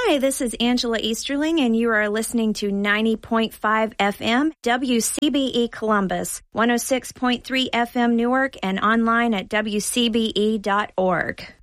Hi, this is Angela Easterling, and you are listening to 90.5 FM WCBE Columbus, 106.3 FM Newark, and online at wcbe.org.